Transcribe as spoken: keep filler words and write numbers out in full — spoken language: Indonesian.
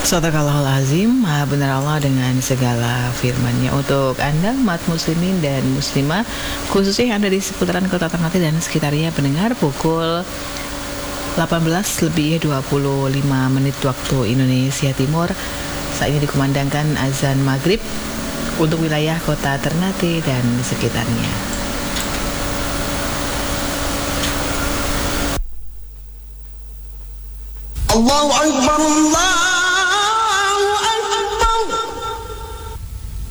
Sadaqallahul azim, maha benar Allah dengan segala firman-Nya. Untuk Anda umat muslimin dan muslimah, khususnya yang ada di seputaran kota Ternate dan sekitarnya, pendengar, pukul delapan belas lebih dua puluh lima menit waktu Indonesia Timur. Saat ini dikumandangkan azan maghrib untuk wilayah kota Ternate dan sekitarnya. Allahu Akbar, Allah